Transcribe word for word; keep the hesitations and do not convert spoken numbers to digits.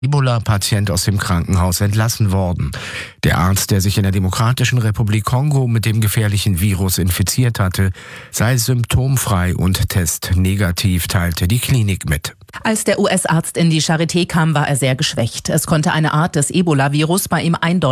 Ebola-Patient aus dem Krankenhaus entlassen worden. Der Arzt, der sich in der Demokratischen Republik Kongo mit dem gefährlichen Virus infiziert hatte, sei symptomfrei und testnegativ, teilte die Klinik mit. Als der U S-Arzt in die Charité kam, war er sehr geschwächt. Es konnte eine Art des Ebola-Virus bei ihm eindeutig